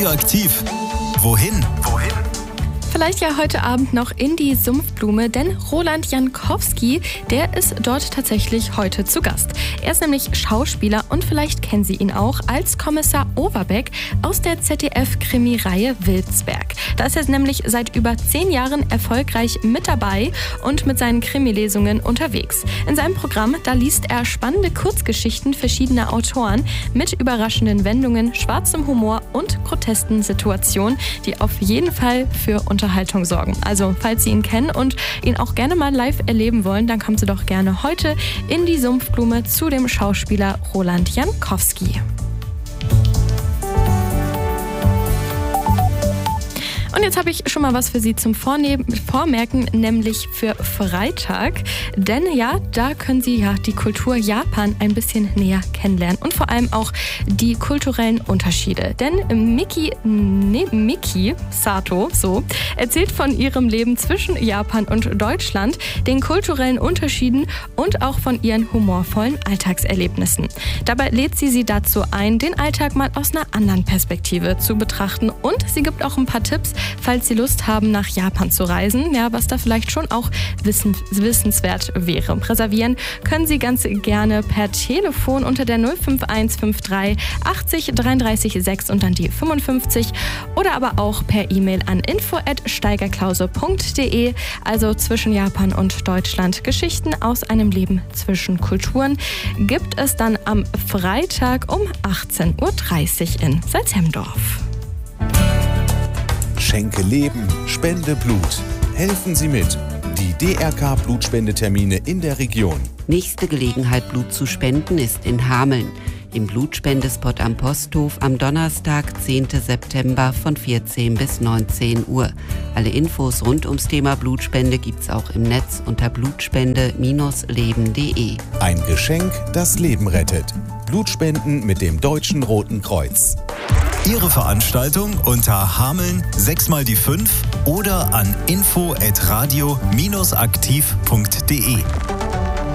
Aktiv. Wohin? Vielleicht ja heute Abend noch in die Sumpfblume, denn Roland Jankowski, der ist dort tatsächlich heute zu Gast. Er ist nämlich Schauspieler und vielleicht kennen Sie ihn auch als Kommissar Overbeck aus der ZDF-Krimireihe Wilsberg. Da ist er nämlich seit über 10 Jahren erfolgreich mit dabei und mit seinen Krimilesungen unterwegs. In seinem Programm, da liest er spannende Kurzgeschichten verschiedener Autoren mit überraschenden Wendungen, schwarzem Humor und grotesken Situationen, die auf jeden Fall für Unterhaltung sorgen. Also, falls Sie ihn kennen und ihn auch gerne mal live erleben wollen, dann kommen Sie doch gerne heute in die Sumpfblume zu dem Schauspieler Roland Jankowski. Und jetzt habe ich schon mal was für Sie zum Vormerken, nämlich für Freitag. Denn ja, da können Sie ja die Kultur Japan ein bisschen näher kennenlernen und vor allem auch die kulturellen Unterschiede. Denn Miki Sato erzählt von ihrem Leben zwischen Japan und Deutschland, den kulturellen Unterschieden und auch von ihren humorvollen Alltagserlebnissen. Dabei lädt sie dazu ein, den Alltag mal aus einer anderen Perspektive zu betrachten, und sie gibt auch ein paar Tipps, falls Sie Lust haben, nach Japan zu reisen, ja, was da vielleicht schon auch wissenswert wäre. Reservieren können Sie ganz gerne per Telefon unter der 05153 80 33 6 und dann die 55 oder aber auch per E-Mail an info@steigerklause.de. Also zwischen Japan und Deutschland, Geschichten aus einem Leben zwischen Kulturen, gibt es dann am Freitag um 18.30 Uhr in Salzhemdorf. Schenke Leben, spende Blut. Helfen Sie mit. Die DRK-Blutspendetermine in der Region. Nächste Gelegenheit, Blut zu spenden, ist in Hameln. Im Blutspendespot am Posthof am Donnerstag, 10. September von 14 bis 19 Uhr. Alle Infos rund ums Thema Blutspende gibt's auch im Netz unter blutspende-leben.de. Ein Geschenk, das Leben rettet. Blutspenden mit dem Deutschen Roten Kreuz. Ihre Veranstaltung unter Hameln 6x5 oder an info@radio-aktiv.de.